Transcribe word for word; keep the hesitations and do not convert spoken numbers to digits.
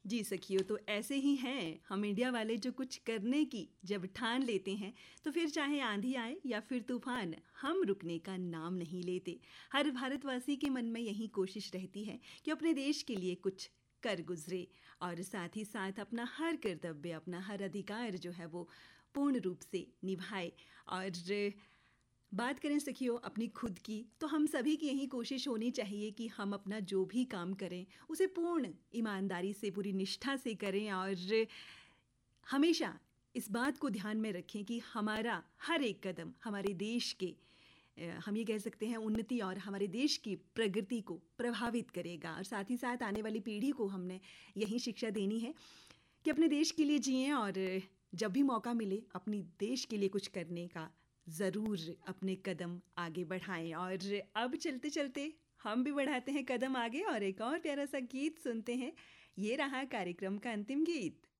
जी सखियों, तो ऐसे ही हैं हम इंडिया वाले, जो कुछ करने की जब ठान लेते हैं तो फिर चाहे आंधी आए या फिर तूफान, हम रुकने का नाम नहीं लेते। हर भारतवासी के मन में यही कोशिश रहती है कि अपने देश के लिए कुछ कर गुजरे और साथ ही साथ अपना हर कर्तव्य, अपना हर अधिकार जो है वो पूर्ण रूप से निभाए। और बात करें सखियों अपनी खुद की, तो हम सभी की यही कोशिश होनी चाहिए कि हम अपना जो भी काम करें उसे पूर्ण ईमानदारी से, पूरी निष्ठा से करें और हमेशा इस बात को ध्यान में रखें कि हमारा हर एक कदम हमारे देश के, हम ये कह सकते हैं, उन्नति और हमारे देश की प्रगति को प्रभावित करेगा। और साथ ही साथ आने वाली पीढ़ी को हमने यही शिक्षा देनी है कि अपने देश के लिए जिएं और जब भी मौका मिले अपनी देश के लिए कुछ करने का ज़रूर अपने कदम आगे बढ़ाएं। और अब चलते चलते हम भी बढ़ाते हैं कदम आगे और एक और प्यारा सा गीत सुनते हैं। ये रहा कार्यक्रम का अंतिम गीत।